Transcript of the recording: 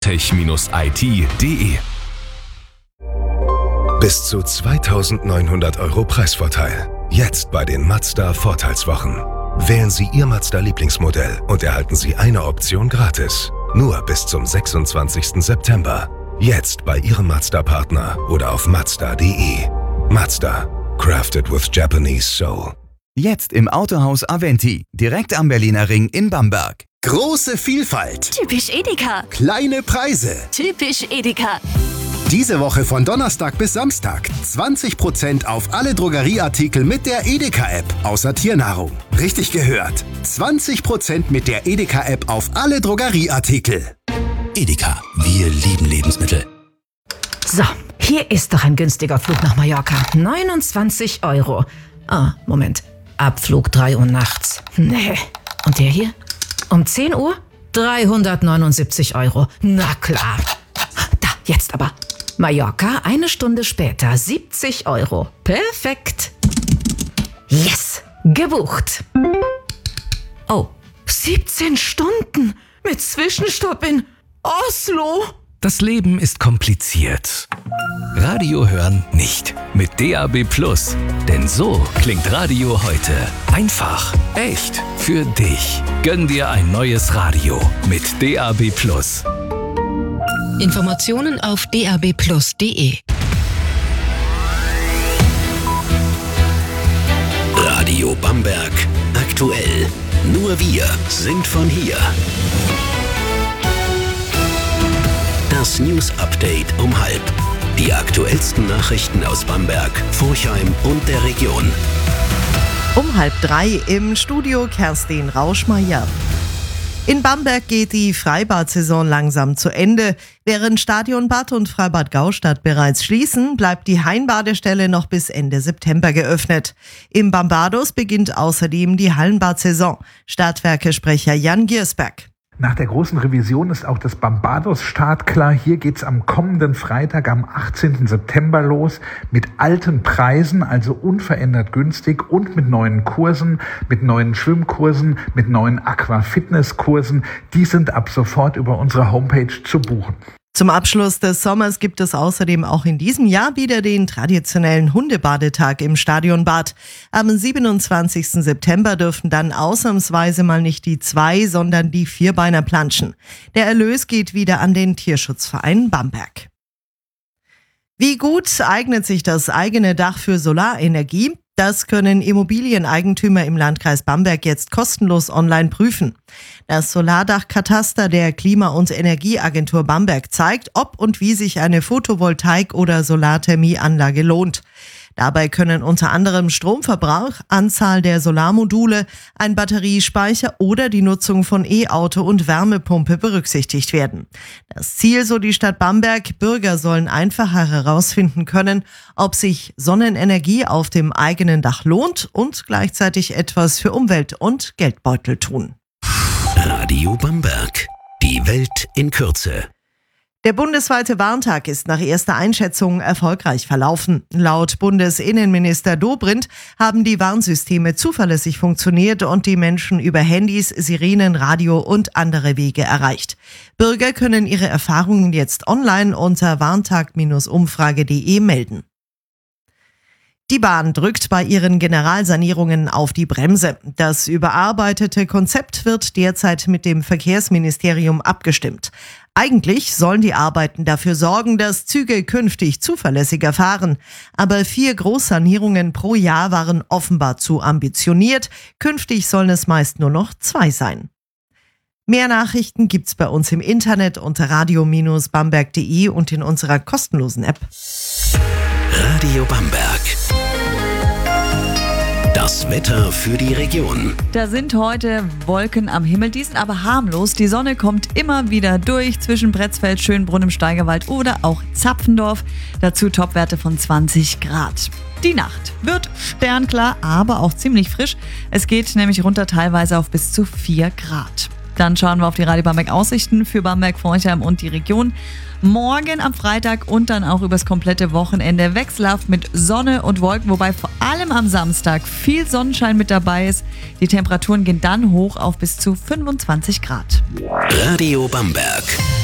westech-it.de. Bis zu 2.900 € Preisvorteil. Jetzt bei den Mazda Vorteilswochen. Wählen Sie Ihr Mazda-Lieblingsmodell und erhalten Sie eine Option gratis. Nur bis zum 26. September. Jetzt bei Ihrem Mazda-Partner oder auf Mazda.de. Mazda. Crafted with Japanese Soul. Jetzt im Autohaus Aventi, direkt am Berliner Ring in Bamberg. Große Vielfalt. Typisch Edeka. Kleine Preise. Typisch Edeka. Diese Woche von Donnerstag bis Samstag 20% auf alle Drogerieartikel mit der Edeka-App, außer Tiernahrung. Richtig gehört. 20% mit der Edeka-App auf alle Drogerieartikel. Edeka, wir lieben Lebensmittel. So, hier ist doch ein günstiger Flug nach Mallorca. 29 €. Ah, Moment. Abflug 3 Uhr nachts. Nee. Und der hier? Um 10 Uhr? 379 €. Na klar. Da, jetzt aber. Mallorca, 1 Stunde später, 70 €. Perfekt. Yes, gebucht. Oh, 17 Stunden mit Zwischenstopp in Oslo. Das Leben ist kompliziert. Radio hören nicht. Mit DAB+. Denn so klingt Radio heute. Einfach, echt, für dich. Gönn dir ein neues Radio mit DAB+. Informationen auf dabplus.de. Radio Bamberg. Aktuell. Nur wir sind von hier. Das News Update um 12:30. Die aktuellsten Nachrichten aus Bamberg, Forchheim und der Region. Um 2:30 im Studio Kerstin Rauschmeier. In Bamberg geht die Freibad-Saison langsam zu Ende. Während Stadion Bad und Freibad Gaustadt bereits schließen, bleibt die Hainbadestelle noch bis Ende September geöffnet. Im Bambados beginnt außerdem die Hallenbad-Saison. Stadtwerke-Sprecher Jan Giersberg. Nach der großen Revision ist auch das Bambados startklar. Hier geht's am kommenden Freitag, am 18. September los, mit alten Preisen, also unverändert günstig und mit neuen Kursen, mit neuen Schwimmkursen, mit neuen Aqua-Fitness-Kursen. Die sind ab sofort über unsere Homepage zu buchen. Zum Abschluss des Sommers gibt es außerdem auch in diesem Jahr wieder den traditionellen Hundebadetag im Stadionbad. Am 27. September dürfen dann ausnahmsweise mal nicht die 2, sondern die 4-Beiner planschen. Der Erlös geht wieder an den Tierschutzverein Bamberg. Wie gut eignet sich das eigene Dach für Solarenergie? Das können Immobilieneigentümer im Landkreis Bamberg jetzt kostenlos online prüfen. Das Solardachkataster der Klima- und Energieagentur Bamberg zeigt, ob und wie sich eine Photovoltaik- oder Solarthermieanlage lohnt. Dabei können unter anderem Stromverbrauch, Anzahl der Solarmodule, ein Batteriespeicher oder die Nutzung von E-Auto und Wärmepumpe berücksichtigt werden. Das Ziel, so die Stadt Bamberg, Bürger sollen einfacher herausfinden können, ob sich Sonnenenergie auf dem eigenen Dach lohnt und gleichzeitig etwas für Umwelt und Geldbeutel tun. Radio Bamberg. Die Welt in Kürze. Der bundesweite Warntag ist nach erster Einschätzung erfolgreich verlaufen. Laut Bundesinnenminister Dobrindt haben die Warnsysteme zuverlässig funktioniert und die Menschen über Handys, Sirenen, Radio und andere Wege erreicht. Bürger können ihre Erfahrungen jetzt online unter warntag-umfrage.de melden. Die Bahn drückt bei ihren Generalsanierungen auf die Bremse. Das überarbeitete Konzept wird derzeit mit dem Verkehrsministerium abgestimmt. Eigentlich sollen die Arbeiten dafür sorgen, dass Züge künftig zuverlässiger fahren. Aber 4 Großsanierungen pro Jahr waren offenbar zu ambitioniert. Künftig sollen es meist nur noch 2 sein. Mehr Nachrichten gibt's bei uns im Internet unter radio-bamberg.de und in unserer kostenlosen App. Radio Bamberg. Das Wetter für die Region. Da sind heute Wolken am Himmel, die sind aber harmlos. Die Sonne kommt immer wieder durch zwischen Pretzfeld, Schönbrunn im Steigerwald oder auch Zapfendorf. Dazu Topwerte von 20 Grad. Die Nacht wird sternklar, aber auch ziemlich frisch. Es geht nämlich runter teilweise auf bis zu 4 Grad. Dann schauen wir auf die Radio Bamberg Aussichten für Bamberg, Forchheim und die Region. Morgen am Freitag und dann auch übers komplette Wochenende wechselhaft mit Sonne und Wolken, wobei vor allem am Samstag viel Sonnenschein mit dabei ist. Die Temperaturen gehen dann hoch auf bis zu 25 Grad. Radio Bamberg.